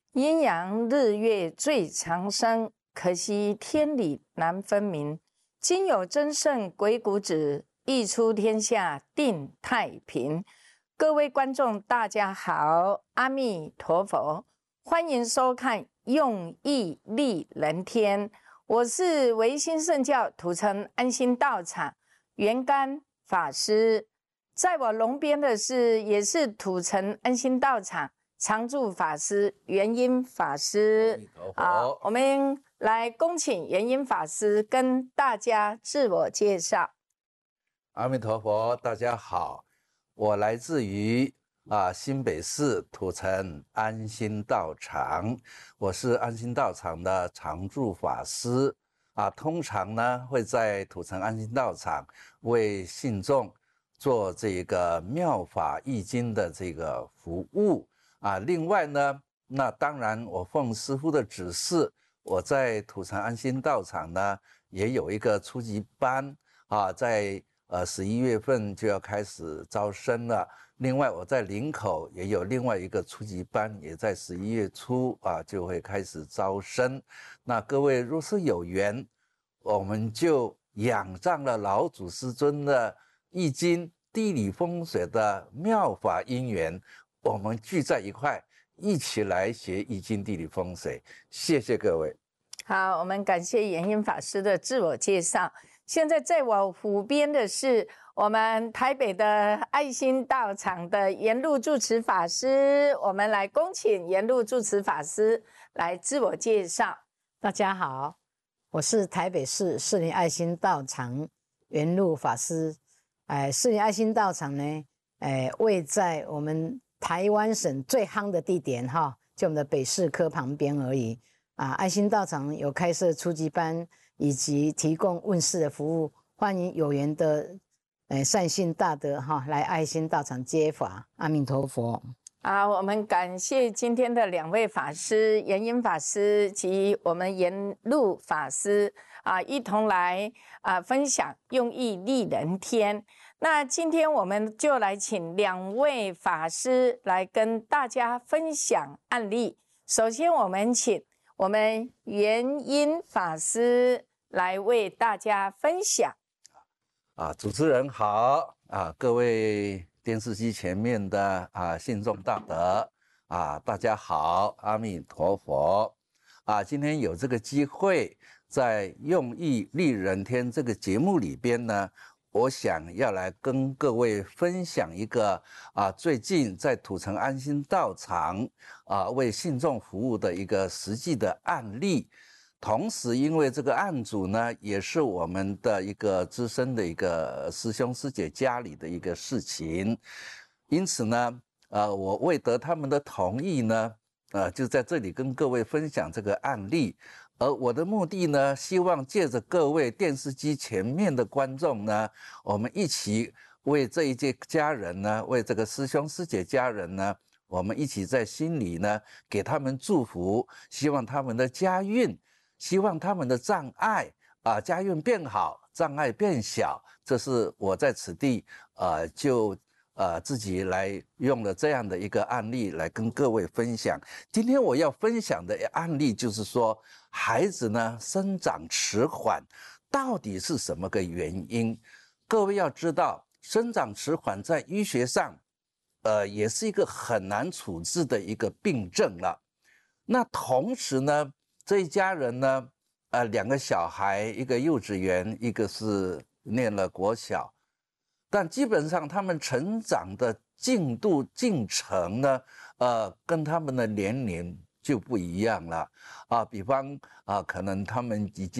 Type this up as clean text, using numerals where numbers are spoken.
阴阳日月最长生，可惜天理难分明。今有真圣鬼谷子，一出天下定太平。各位观众，大家好，阿弥陀佛，欢迎收看《用意利人天》，我是维新圣教土城安心道场元干法师，在我龙边的也是土城安心道场常住法师元音法师。好，我们来恭请元音法师跟大家自我介绍。 阿弥陀佛，大家好，我来自于新北市土城安心道场，我是安心道场的常住法师通常呢会在土城安心道场为信众做这个妙法易经的这个服务另外呢，那当然我奉师父的指示，我在土城安心道场呢也有一个初级班在11月份就要开始招生了。另外我在林口也有另外一个初级班，也在11月初就会开始招生。那各位若是有缘，我们就仰仗了老祖师尊的易经地理风水的妙法因缘，我们聚在一块，一起来学易经地理风水。谢谢各位。 好，我们感谢元音法师的自我介绍。现在在我湖边的是我们台北的爱心道场的沿路住持法师，我们来恭请沿路住持法师来自我介绍。 大家好，我是台北市士林爱心道场沿路法师。士林爱心道场呢，位在我们台湾省最夯的地点就我们的北市科旁边而已爱心道场有开设初级班，以及提供问世的服务，欢迎有缘的善信大德来爱心道场接法。阿弥陀佛。 好，我们感谢今天的两位法师，元音法师及我们沿路法师一同来分享用意利人天。那今天我们就来请两位法师来跟大家分享案例。首先我们请我们元音法师来为大家分享。 主持人好各位电视机前面的信众大德大家好，阿弥陀佛今天有这个机会在用意利人天这个节目里边呢，我想要来跟各位分享一个最近在土城安心道场为信众服务的一个实际的案例。同时因为这个案主呢也是我们的一个资深的一个师兄师姐家里的一个事情，因此呢我未得他们的同意呢就在这里跟各位分享这个案例。而我的目的呢，希望借着各位电视机前面的观众呢，我们一起为这一家人呢，为这个师兄师姐家人呢，我们一起在心里呢给他们祝福，希望他们的家运，希望他们的障碍家运变好，障碍变小。这是我在此地自己来用了这样的一个案例来跟各位分享。今天我要分享的案例就是说，孩子呢生长迟缓到底是什么个原因？各位要知道，生长迟缓在医学上也是一个很难处置的一个病症了。那同时呢，这一家人呢两个小孩，一个幼稚园，一个是念了国小，但基本上他们成长的进度进程呢跟他们的年龄就不一样了比方可能他们已经